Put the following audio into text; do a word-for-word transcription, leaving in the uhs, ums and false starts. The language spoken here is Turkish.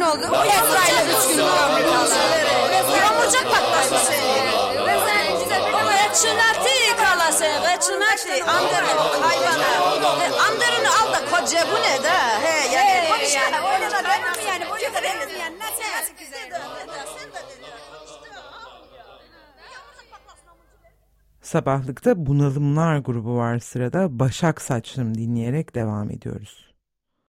oldu. Ezra'yla üç gün kaldı. Yağmurcak patladı seni. Oraya çınatı kalası. Çınatı. Andırın hayvana. Andırını al da koca bu ne de. He yani. Yani öyle de ben yani. Bu yüzden yani. Nasıl güzel. Sabahlıkta Bunalımlar grubu var sırada. Başak Saçlım dinleyerek devam ediyoruz.